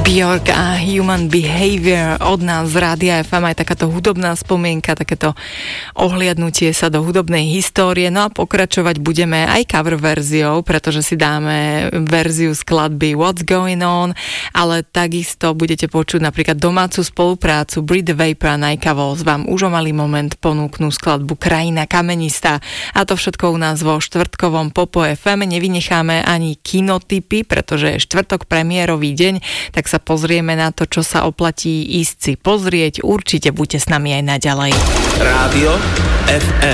Björk a Human Behavior od nás z Rádia FM, aj takáto hudobná spomienka, takéto ohliadnutie sa do hudobnej histórie. No a pokračovať budeme aj cover verziou, pretože si dáme verziu skladby What's Going On, ale takisto budete počuť napríklad domácu spoluprácu Breathe the Vapor a Naika Walls vám už o malý moment ponúknú skladbu Krajina kamenistá. A to všetko u nás vo štvrtkovom Popo FM. Nevynecháme ani kinotipy, pretože je štvrtok, premiérový deň, tak sa pozrieme na to, čo sa oplatí ísť si pozrieť. Určite buďte s nami aj naďalej. Rádio FM.